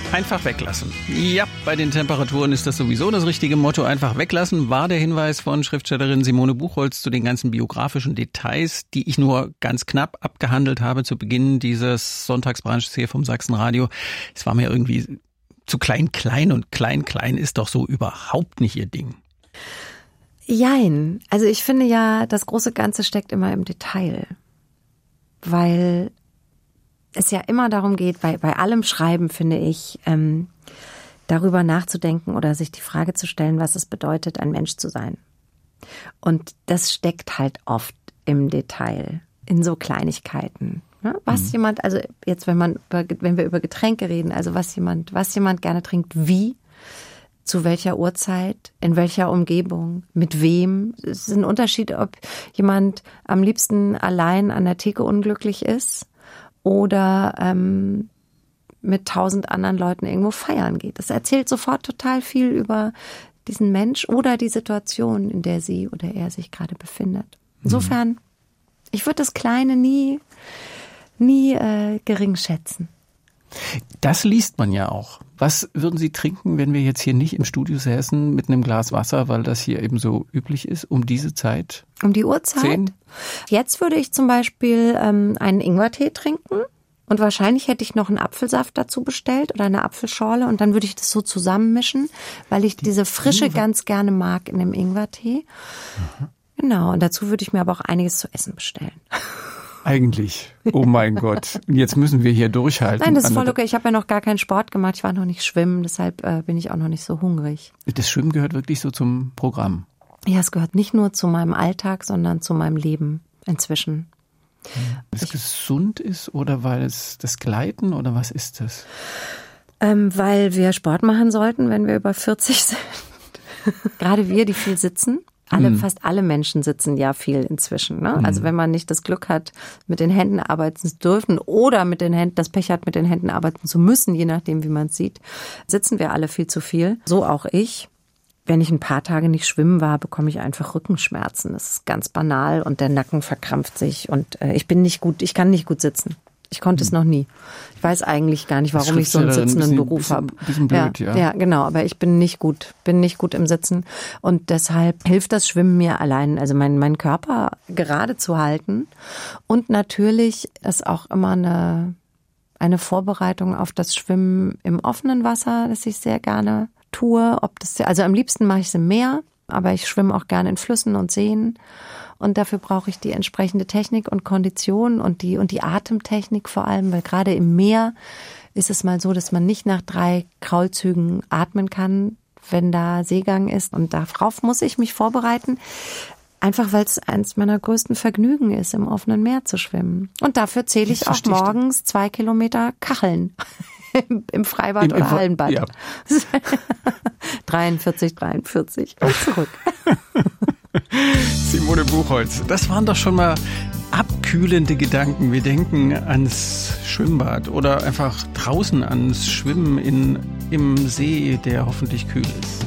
Einfach weglassen. Ja, bei den Temperaturen ist das sowieso das richtige Motto. Einfach weglassen war der Hinweis von Schriftstellerin Simone Buchholz zu den ganzen biografischen Details, die ich nur ganz knapp abgehandelt habe zu Beginn dieses Sonntagsbrunchs hier vom Sachsenradio. Es war mir irgendwie zu klein und klein ist doch so überhaupt nicht ihr Ding. Jein. Also ich finde ja, das große Ganze steckt immer im Detail. Weil es ja immer darum geht, bei allem Schreiben, finde ich, darüber nachzudenken oder sich die Frage zu stellen, was es bedeutet, ein Mensch zu sein. Und das steckt halt oft im Detail, in so Kleinigkeiten. Ne? Was jemand, also jetzt, wenn wir über Getränke reden, also was jemand gerne trinkt, wie, zu welcher Uhrzeit, in welcher Umgebung, mit wem. Es ist ein Unterschied, ob jemand am liebsten allein an der Theke unglücklich ist oder mit 1000 anderen Leuten irgendwo feiern geht. Das erzählt sofort total viel über diesen Mensch oder die Situation, in der sie oder er sich gerade befindet. Insofern, ich würde das Kleine nie gering schätzen. Das liest man ja auch. Was würden Sie trinken, wenn wir jetzt hier nicht im Studio säßen mit einem Glas Wasser, weil das hier eben so üblich ist, um diese Zeit? Um die Uhrzeit? 10? Jetzt würde ich zum Beispiel einen Ingwertee trinken und wahrscheinlich hätte ich noch einen Apfelsaft dazu bestellt oder eine Apfelschorle und dann würde ich das so zusammenmischen, weil ich diese Frische ganz gerne mag in dem Ingwertee. Genau, und dazu würde ich mir aber auch einiges zu essen bestellen. Eigentlich. Oh mein Gott. Jetzt müssen wir hier durchhalten. Nein, das ist voll okay. Ich habe ja noch gar keinen Sport gemacht. Ich war noch nicht schwimmen. Deshalb bin ich auch noch nicht so hungrig. Das Schwimmen gehört wirklich so zum Programm. Ja, es gehört nicht nur zu meinem Alltag, sondern zu meinem Leben inzwischen. Weil es gesund ist oder weil es das Gleiten oder was ist das? Weil wir Sport machen sollten, wenn wir über 40 sind. Gerade wir, die viel sitzen. Fast alle Menschen sitzen ja viel inzwischen. Ne? Also wenn man nicht das Glück hat, mit den Händen arbeiten zu dürfen oder das Pech hat, mit den Händen arbeiten zu müssen, je nachdem, wie man es sieht, sitzen wir alle viel zu viel. So auch ich. Wenn ich ein paar Tage nicht schwimmen war, bekomme ich einfach Rückenschmerzen. Das ist ganz banal und der Nacken verkrampft sich und ich kann nicht gut sitzen. Ich konnte es noch nie. Ich weiß eigentlich gar nicht, warum ich so einen sitzenden Beruf habe. Bisschen blöd, ja. Ja, genau. Aber ich bin nicht gut im Sitzen. Und deshalb hilft das Schwimmen mir allein, also meinen Körper gerade zu halten. Und natürlich ist auch immer eine Vorbereitung auf das Schwimmen im offenen Wasser, das ich sehr gerne tue. Also am liebsten mache ich es im Meer, aber ich schwimme auch gerne in Flüssen und Seen. Und dafür brauche ich die entsprechende Technik und Kondition und die Atemtechnik vor allem, weil gerade im Meer ist es mal so, dass man nicht nach 3 Kraulzügen atmen kann, wenn da Seegang ist. Und darauf muss ich mich vorbereiten, einfach weil es eins meiner größten Vergnügen ist, im offenen Meer zu schwimmen. Und dafür zähle ich auch morgens 2 Kilometer Kacheln. Im Freibad oder Hallenbad. Ja. 43 und zurück. Simone Buchholz, das waren doch schon mal abkühlende Gedanken. Wir denken ans Schwimmbad oder einfach draußen ans Schwimmen im See, der hoffentlich kühl ist.